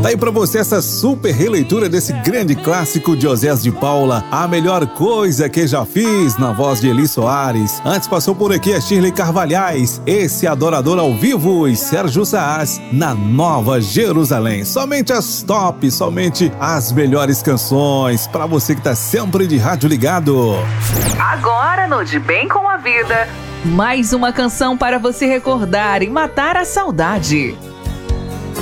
Tá aí pra você essa super releitura desse grande clássico de Osés de Paula, A Melhor Coisa Que Já Fiz, na voz de Eli Soares. Antes passou por aqui a Shirley Carvalhais, Esse Adorador ao Vivo, e Sérgio Saaz, Na Nova Jerusalém. Somente as top, somente as melhores canções, pra você que tá sempre de rádio ligado. Agora no De Bem com a Vida, mais uma canção para você recordar e matar a saudade.